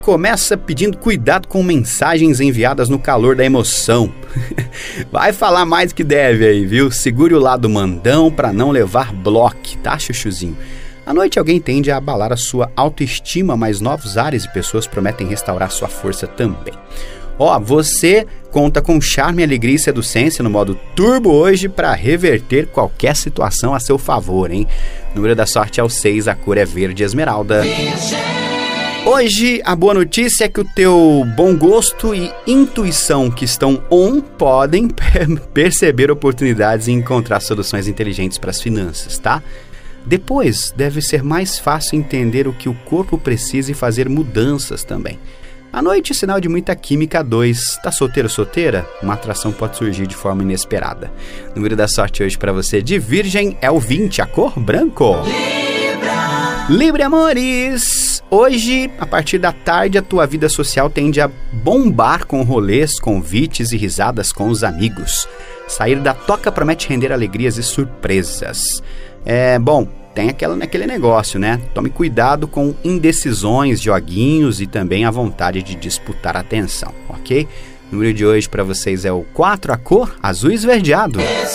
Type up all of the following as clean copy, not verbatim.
Começa pedindo cuidado com mensagens enviadas no calor da emoção. Vai falar mais que deve aí, viu? Segure o lado mandão pra não levar bloco, tá, chuchuzinho? À noite alguém tende a abalar a sua autoestima, mas novos ares e pessoas prometem restaurar sua força também. Você conta com charme, alegria e seducência no modo turbo hoje para reverter qualquer situação a seu favor, hein? O número da sorte é o 6, a cor é verde esmeralda. Hoje, a boa notícia é que o teu bom gosto e intuição que estão podem perceber oportunidades e encontrar soluções inteligentes para as finanças, tá? Depois, deve ser mais fácil entender o que o corpo precisa e fazer mudanças também. À noite, sinal de muita química 2. Tá solteiro ou solteira? Uma atração pode surgir de forma inesperada. O número da sorte hoje para você de Virgem é o 20, a cor branco. Libra, amores! Hoje, a partir da tarde, a tua vida social tende a bombar com rolês, convites e risadas com os amigos. Sair da toca promete render alegrias e surpresas. Tem aquele negócio, né? Tome cuidado com indecisões, joguinhos e também a vontade de disputar a atenção, ok? O número de hoje para vocês é o 4, a cor azul esverdeado.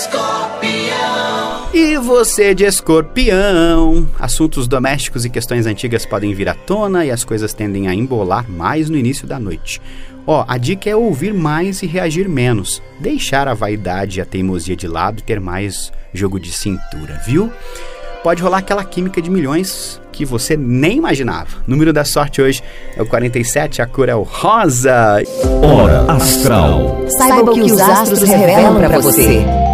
E você de Escorpião, assuntos domésticos e questões antigas podem vir à tona e as coisas tendem a embolar mais no início da noite. A dica é ouvir mais e reagir menos, deixar a vaidade e a teimosia de lado e ter mais jogo de cintura, viu? Pode rolar aquela química de milhões que você nem imaginava. O número da sorte hoje é o 47, a cor é o rosa. Hora Astral. Saiba o que os astros revelam para você.